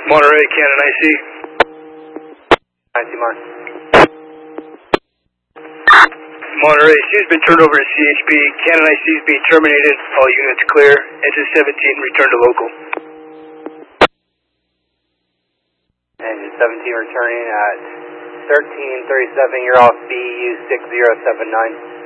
Monterey, Cannon IC. IC Mon. Monterey, C has been turned over to CHP. Cannon IC is being terminated. All units clear. Engine 17, return to local. Engine 17 returning at 1337, you're off BU 6079.